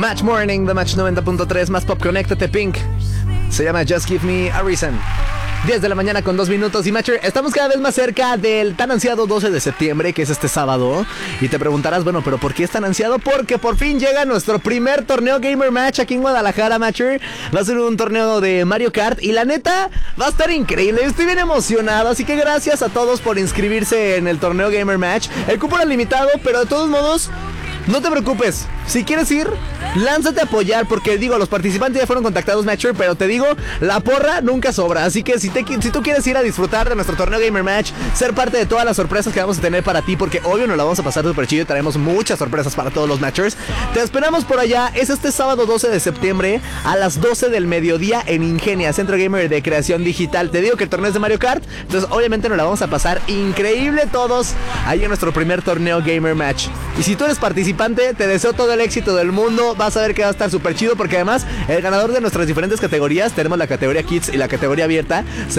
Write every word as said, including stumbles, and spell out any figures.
Match Morning de Match noventa punto tres, más pop, conéctate, Pink. Se llama Just Give Me a Reason. diez de la mañana con dos minutos. Y Matcher, estamos cada vez más cerca del tan ansiado doce de septiembre, que es este sábado. Y te preguntarás, bueno, ¿pero por qué es tan ansiado? Porque por fin llega nuestro primer torneo Gamer Match aquí en Guadalajara, Matcher. Va a ser un torneo de Mario Kart y la neta va a estar increíble. Estoy bien emocionado, así que gracias a todos por inscribirse en el torneo Gamer Match. El cupo era limitado, pero de todos modos, no te preocupes. Si quieres ir, lánzate a apoyar, porque digo, los participantes ya fueron contactados, Matcher, pero te digo, la porra nunca sobra. Así que si, te, si tú quieres ir a disfrutar de nuestro torneo Gamer Match, ser parte de todas las sorpresas que vamos a tener para ti, porque obvio nos la vamos a pasar súper chido y traemos muchas sorpresas para todos los Matchers. Te esperamos por allá. Es este sábado doce de septiembre a las doce del mediodía en Ingenia, Centro Gamer de Creación Digital. Te digo que el torneo es de Mario Kart, entonces obviamente nos la vamos a pasar increíble todos ahí en nuestro primer torneo Gamer Match. Y si tú eres participante, te deseo todo el éxito del mundo. Vas a ver que va a estar súper chido, porque además el ganador de nuestras diferentes categorías, tenemos la categoría Kids y la categoría abierta,